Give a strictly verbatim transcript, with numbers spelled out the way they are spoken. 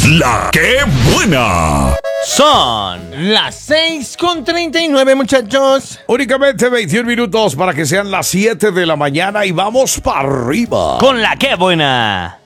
La que buena. Son las seis con treinta y nueve, muchachos. Únicamente veintiún minutos para que sean las siete de la mañana y vamos para arriba. Con la que buena.